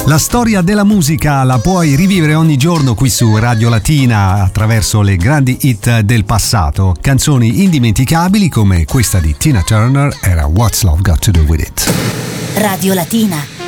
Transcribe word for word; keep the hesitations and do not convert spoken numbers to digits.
La storia della musica la puoi rivivere ogni giorno qui su Radio Latina attraverso le grandi hit del passato. Canzoni indimenticabili come questa di Tina Turner era What's Love Got to Do With It. Radio Latina.